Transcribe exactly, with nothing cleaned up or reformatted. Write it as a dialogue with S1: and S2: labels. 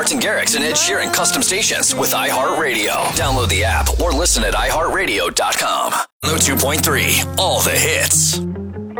S1: Martin Garrix and Ed Sheeran custom stations with iHeartRadio. Download the app or listen at i heart radio dot com. one oh two point three, all the hits.